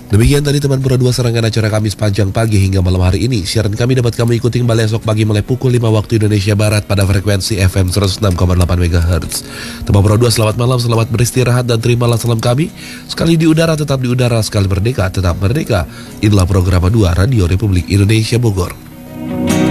Demikian tadi teman Pro 2 serangan acara kami sepanjang pagi hingga malam hari ini. Siaran kami dapat kamu ikuti kembali esok pagi mulai pukul 5 waktu Indonesia Barat pada frekuensi FM 106,8 MHz. Teman Pro 2 selamat malam, selamat beristirahat dan terimalah salam kami. Sekali di udara tetap di udara, sekali merdeka tetap merdeka. Inilah program 2 Radio Republik Indonesia Bogor.